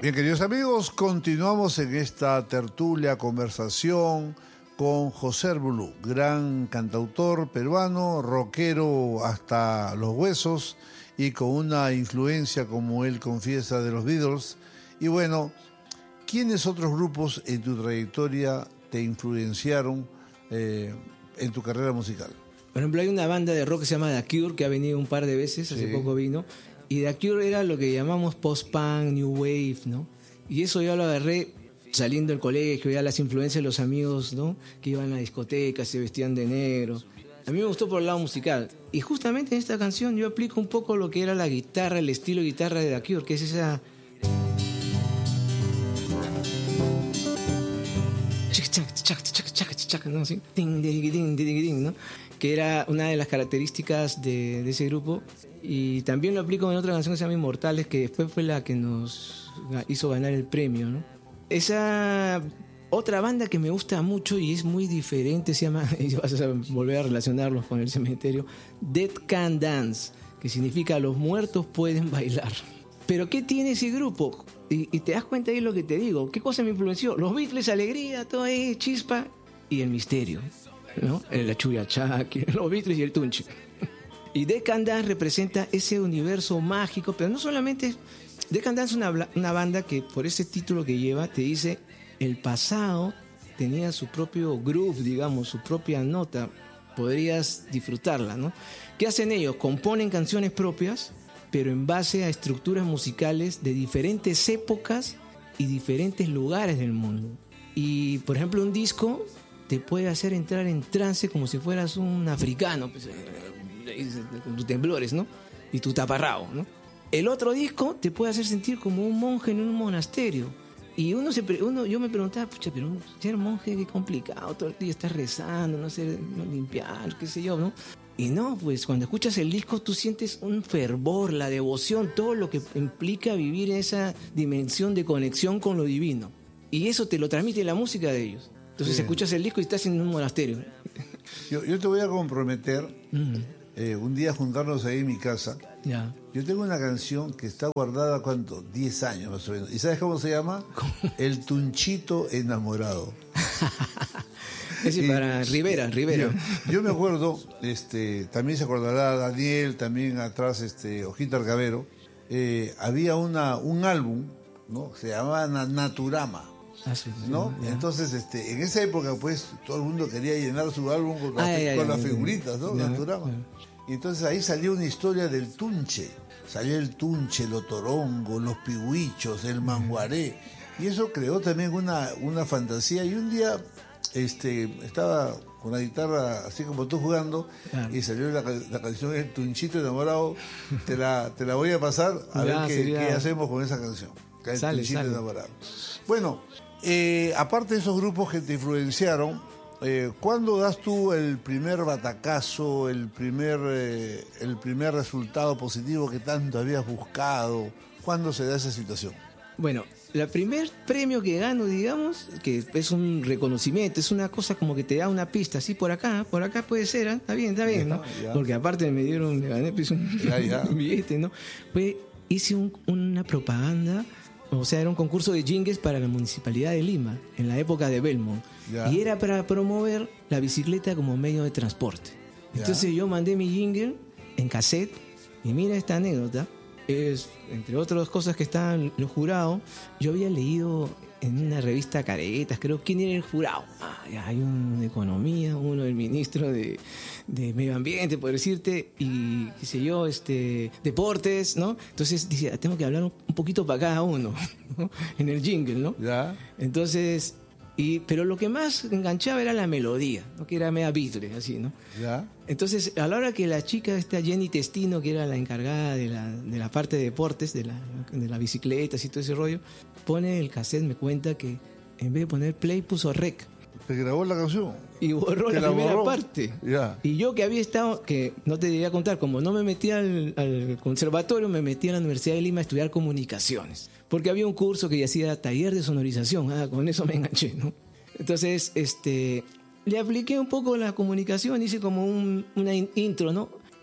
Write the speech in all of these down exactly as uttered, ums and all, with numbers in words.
Bien, queridos amigos, continuamos en esta tertulia, conversación con José Arbulú, gran cantautor peruano, rockero hasta los huesos y con una influencia, como él confiesa, de los Beatles. Y bueno, ¿quiénes otros grupos en tu trayectoria te influenciaron eh, en tu carrera musical? Por ejemplo, hay una banda de rock que se llama The Cure, que ha venido un par de veces, hace Sí. poco vino, y The Cure era lo que llamamos post-punk, new wave, ¿no? Y eso yo lo agarré saliendo del colegio, ya las influencias de los amigos, ¿no? Que iban a discotecas, se vestían de negro. A mí me gustó por el lado musical. Y justamente en esta canción yo aplico un poco lo que era la guitarra, el estilo de guitarra de The Cure, que es esa... ¿no? ¿Sí? ¿No? Que era una de las características de, de ese grupo. Y también lo aplico en otra canción que se llama Inmortales, que después fue la que nos hizo ganar el premio, ¿no? Esa otra banda que me gusta mucho y es muy diferente, se llama, y vas a volver a relacionarlos con el cementerio, Dead Can Dance, que significa los muertos pueden bailar. Pero ¿qué tiene ese grupo? Y, y te das cuenta ahí lo que te digo. ¿Qué cosa me influenció? Los Beatles, alegría, todo ahí, chispa, y el misterio, ¿no? La churiachaki, los Beatles y el tunche. Y Dead Can Dance representa ese universo mágico, pero no solamente... Dead Can Dance es una, una banda que por ese título que lleva te dice el pasado tenía su propio groove, digamos, su propia nota, podrías disfrutarla, ¿no? ¿Qué hacen ellos? Componen canciones propias, pero en base a estructuras musicales de diferentes épocas y diferentes lugares del mundo. Y por ejemplo un disco te puede hacer entrar en trance como si fueras un africano, pues, con tus temblores, ¿no? Y tu taparrabo, ¿no? El otro disco te puede hacer sentir como un monje en un monasterio. Y uno se uno, yo me preguntaba, pucha, pero ser monje qué complicado, todo el día estás rezando, no sé, no limpiar, qué sé yo, ¿no? Y no, pues cuando escuchas el disco tú sientes un fervor, la devoción, todo lo que implica vivir esa dimensión de conexión con lo divino. Y eso te lo transmite la música de ellos. Entonces sí. Escuchas el disco y estás en un monasterio. Yo, yo te voy a comprometer Mm. eh, un día juntarnos ahí en mi casa. Ya. Yo tengo una canción que está guardada, ¿cuánto? diez años más o menos. ¿Y sabes cómo se llama? ¿Cómo? El Tunchito Enamorado. Ese para Rivera, Rivera. Yo, yo me acuerdo, este, también se acordará Daniel, también atrás este, Ojita Arcavero, eh, había una, un álbum, ¿no? Se llamaba Naturama. Ah, sí, ¿No? Ya. Entonces, este, en esa época, pues, todo el mundo quería llenar su álbum con, las, Ay, ay, con ay, las ay, figuritas, ¿no? ya, Naturama. ya. Y entonces ahí salió una historia del tunche. Salió el tunche, el otorongo, los pigüichos, el manguaré. Y eso creó también una, una fantasía. Y un día este, estaba con la guitarra así como tú jugando, claro. Y salió la, la canción El Tunchito Enamorado. Te la, te la voy a pasar a ya, ver qué, sería... qué hacemos con esa canción. El sale, Tunchito sale. Enamorado. Bueno, eh, aparte de esos grupos que te influenciaron, Eh, ¿cuándo das tú el primer batacazo, el primer, eh, el primer resultado positivo que tanto habías buscado? ¿Cuándo se da esa situación? Bueno, el primer premio que gano, digamos, que es un reconocimiento, es una cosa como que te da una pista, así por acá, por acá puede ser, ¿eh? Está bien, está bien, ¿no? Ya, ya. Porque aparte me dieron, me gané pues, un, ya, ya. un billete, ¿no? Pues hice un, una propaganda. O sea, era un concurso de jingles para la Municipalidad de Lima, en la época de Belmont. Ya. Y era para promover la bicicleta como medio de transporte. Ya. Entonces yo mandé mi jingle en cassette. Y mira esta anécdota. Es, entre otras cosas que estaban los jurados, yo había leído en una revista Caretas, creo, quién era el jurado. Ah, ya hay uno de Economía, uno del ministro de, de Medio Ambiente, por decirte, y qué sé yo, este, Deportes, ¿no? Entonces dice, tengo que hablar un, un poquito para cada uno, ¿no? En el jingle, ¿no? Ya. Entonces, y, pero lo que más enganchaba era la melodía, ¿no? Que era media Beatles, así, ¿no? Ya. Entonces, a la hora que la chica, esta Jenny Testino, que era la encargada de la, de la parte de deportes, de la, de la bicicleta y todo ese rollo, pone el cassette, me cuenta que en vez de poner play puso rec. Te grabó la canción. Y borró la, la primera borró? parte. Ya. Y yo que había estado, que no te debería contar, como no me metí al, al conservatorio, me metí a la Universidad de Lima a estudiar comunicaciones. Porque había un curso que hacía taller de sonorización. Ah, con eso me enganché, ¿no? Entonces, este, le apliqué un poco la comunicación, hice como un, una intro, ¿no?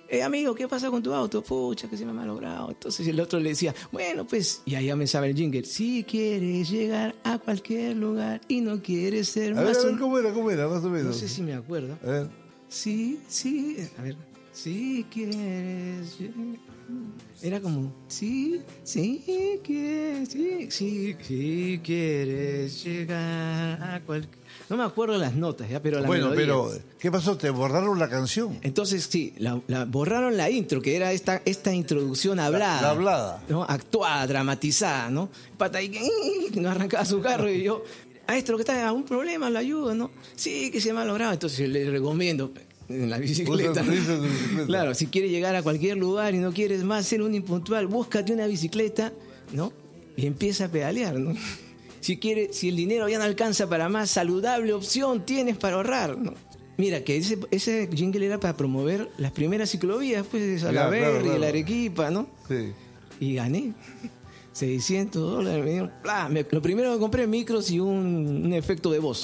eh, amigo, ¿qué pasa con tu auto? Pucha, que se me ha malogrado. Entonces el otro le decía, bueno, pues, y allá me sabe el jingle. Si quieres llegar a cualquier lugar y no quieres ser a más... ver, a ver, un... ¿cómo era? ¿Cómo era? Más o menos. No sé si me acuerdo. A ver. Sí, sí, a ver. Si quieres... Era como, sí, sí, quieres, sí, sí, sí, quieres llegar a cualquier... No me acuerdo las notas, ya, pero la Bueno, melodía. pero, ¿qué pasó? ¿Te borraron la canción? Entonces, sí, la, la- borraron la intro, que era esta, esta introducción hablada. La hablada. ¿No? Actuada, dramatizada, ¿no? Pata ahí que no arrancaba su carro y yo, maestro, ¿qué está? ¿Algún problema? ¿Lo ayudo? ¿No? Sí, que se me ha logrado. Entonces le recomiendo en la bicicleta. ¿no? Usa tu bicicleta. Claro, si quieres llegar a cualquier lugar y no quieres más ser un impuntual, búscate una bicicleta, ¿no? Y empieza a pedalear, ¿no? Si quieres, si el dinero ya no alcanza para más, saludable opción tienes para ahorrar, ¿no? Mira, que ese, ese jingle era para promover las primeras ciclovías, pues, de Salaberry, claro, claro. de la Arequipa, ¿no? Sí. Y gané seiscientos dólares. Me dieron, ¡plá! Me- lo primero que compré micros y un, un efecto de voz.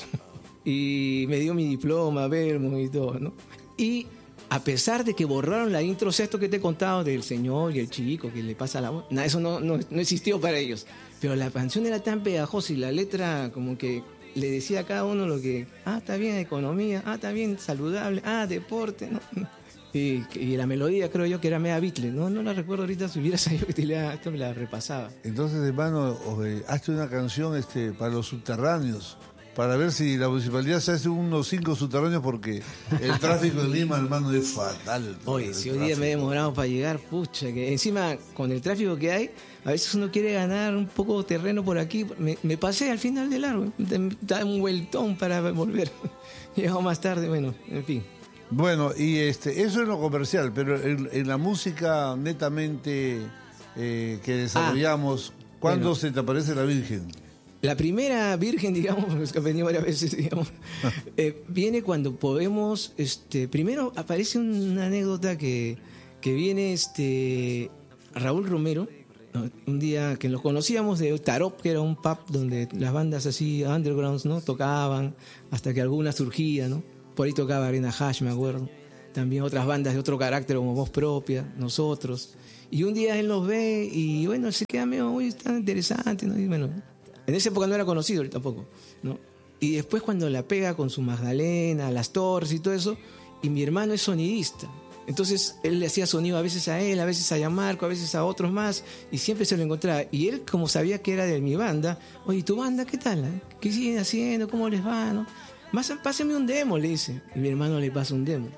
Y me dio mi diploma, Belmo y todo, ¿no? Y a pesar de que borraron la intro, o sea, esto que te he contado del señor y el chico que le pasa la voz, nada, eso no, no, no existió para ellos. Pero la canción era tan pegajosa y la letra como que le decía a cada uno lo que, ah, está bien economía, ah, está bien saludable, ah, deporte, ¿no? Y, y la melodía creo yo que era media Beatles, ¿no? No la recuerdo ahorita, si hubiera sabido que te la, esto me la repasaba. Entonces, hermano, oye, hazte una canción este, para los subterráneos, para ver si la municipalidad se hace unos cinco subterráneos, porque el tráfico en Lima, hermano, es fatal. Oye, El si hoy día me he tráfico. demorado para llegar, pucha, que encima con el tráfico que hay, a veces uno quiere ganar un poco de terreno por aquí. Me, me pasé al final del largo, da un vueltón para volver. Llegado más tarde, bueno, en fin. Bueno, y este, eso es lo comercial, pero en, en la música netamente eh, que desarrollamos, ¿cuándo bueno. se te aparece la Virgen? La primera virgen, digamos, porque es que ha venido varias veces, digamos, eh, viene cuando podemos, este, primero aparece una anécdota que, que viene este Raúl Romero, ¿no? Un día que nos conocíamos de Tarot, que era un pub donde las bandas así undergrounds, ¿no? Tocaban, hasta que alguna surgía, ¿no? Por ahí tocaba Arena Hash, me acuerdo. También otras bandas de otro carácter como Voz Propia, nosotros. Y un día él nos ve y bueno, se queda medio, uy, está interesante, ¿no? Y bueno, en esa época no era conocido él tampoco, ¿no? Y después cuando la pega con su Magdalena, las torres y todo eso, y mi hermano es sonidista. Entonces él le hacía sonido a veces a él, a veces a Yamarco, a veces a otros más, y siempre se lo encontraba. Y él, como sabía que era de mi banda, oye, ¿tu banda qué tal? eh? ¿Qué siguen haciendo? ¿Cómo les va? ¿No? Más, pásame un demo, le dice. Y mi hermano le pasa un demo.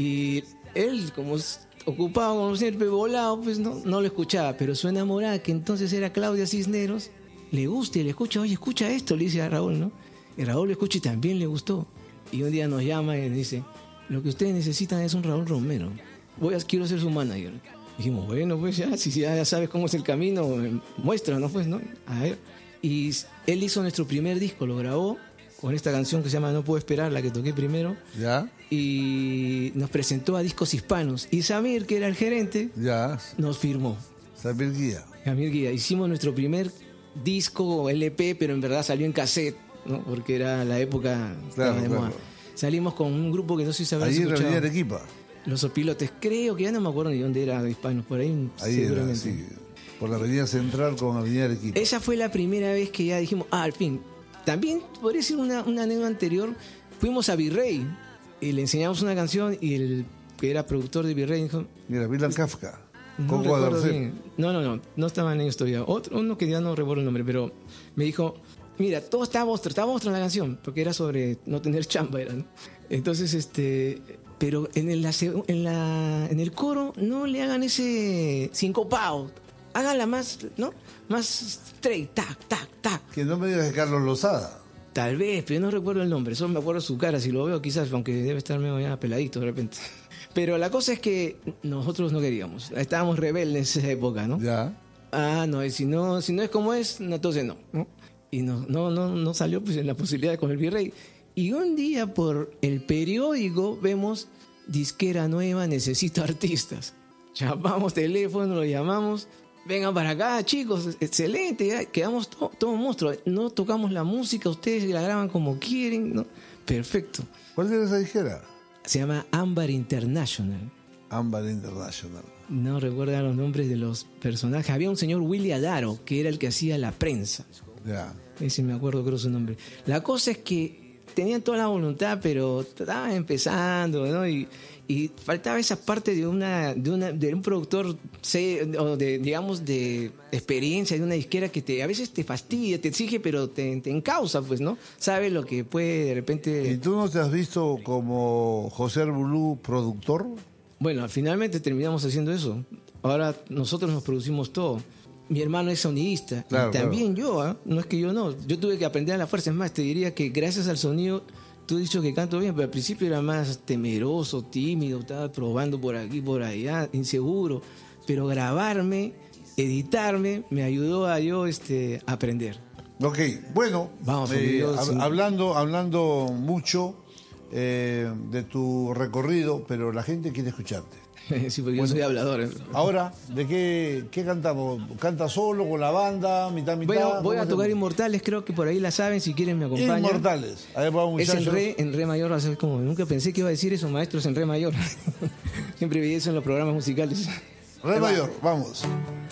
Y él, como es ocupado, como siempre, volado, pues no, no lo escuchaba. Pero su enamorada, que entonces era Claudia Cisneros, le gusta y le escucha. Oye, escucha esto, le dice a Raúl, ¿no? Y Raúl lo escucha y también le gustó. Y un día nos llama y dice, lo que ustedes necesitan es un Raúl Romero. Voy a, quiero ser su manager. Dijimos, bueno, pues ya, si ya sabes cómo es el camino, muéstranos, pues, ¿no? A ver. Y él hizo nuestro primer disco, lo grabó con esta canción que se llama No Puedo Esperar, la que toqué primero. ¿Ya? Y nos presentó a Discos Hispanos. Y Samir, que era el gerente, Ya. nos firmó. Samir Guía. Samir Guía. Hicimos nuestro primer disco L P, pero en verdad salió en cassette, ¿no? Porque era la época Claro, de claro. moda. Salimos con un grupo que no sé si sabrás Ahí en la escuchado. Avenida Arequipa. Los Opilotes, creo que ya no me acuerdo ni dónde era de Hispanos, por ahí, Ahí era, seguramente. sí. Por la Avenida Central con Avenida Arequipa. Esa fue la primera vez que ya dijimos, ah, al fin. También, podría decir una, una anécdota anterior, fuimos a Virrey y le enseñamos una canción y el que era productor de Virrey dijo, Mira, Milan Kafka. no Coco recuerdo Adarcet. bien. No, no, no, no estaban ellos todavía. Otro, uno que ya no recuerdo el nombre, pero me dijo, mira, todo está monstruo, está monstruo en la canción, porque era sobre no tener chamba, era, ¿no? Entonces, este, pero en el, la seg- en, la, en el coro no le hagan ese sincopado, háganla más, ¿no? Más straight, tac, tac, tac. Que no me digas de Carlos Lozada. Tal vez, pero no recuerdo el nombre, solo me acuerdo su cara, si lo veo quizás, aunque debe estar medio ya peladito de repente. Pero la cosa es que nosotros no queríamos, estábamos rebeldes en esa época, ¿no? Ya. Ah, no, y si no, si no es como es, no, entonces no, ¿no? Y no, no, no, no salió pues en la posibilidad con el Virrey. Y un día por el periódico vemos disquera nueva, necesito artistas. Llamamos teléfono, lo llamamos, vengan para acá, chicos, excelente, ya quedamos todo, todo monstruo. No tocamos la música, ustedes la graban como quieren, ¿no? Perfecto. ¿Cuál era esa disquera? Se llama Ámbar International. Ámbar International. No recuerdo los nombres de los personajes. Había un señor Willy Adaro, que era el que hacía la prensa. Ya. Ese me acuerdo, creo su nombre. La cosa es que tenían toda la voluntad, pero estaban empezando, ¿no? Y, y faltaba esa parte de una de una de un productor, o de, digamos, de experiencia, de una disquera que te a veces te fastidia, te exige, pero te, te encausa, pues, ¿no? Sabe lo que puede de repente... ¿Y tú no te has visto como José Bulú productor? Bueno, finalmente terminamos haciendo eso. Ahora nosotros nos producimos todo. Mi hermano es sonidista, claro, y también claro. yo, ¿eh? No es que yo no. Yo tuve que aprender a la fuerza. Es más, te diría que gracias al sonido, tú has dicho que canto bien, pero al principio era más temeroso, tímido, estaba probando por aquí, por allá, inseguro. Pero grabarme, editarme, me ayudó a yo este, aprender. Ok, bueno, Vamos, eh, yo, hab- sin... hablando, hablando mucho eh, de tu recorrido, pero la gente quiere escucharte. Sí, porque Bueno, yo soy hablador. ¿eh? Ahora, ¿de qué, qué cantamos? ¿Canta solo, con la banda, mitad, mitad? Voy a, voy a ¿Cómo tocar hacemos? Inmortales, creo que por ahí la saben, si quieren me acompañan. Inmortales. A ver, vamos, Es en muchachos. re, en re mayor, o sea, como nunca pensé que iba a decir eso, maestros en re mayor. Siempre veía eso en los programas musicales. Re mayor, vamos.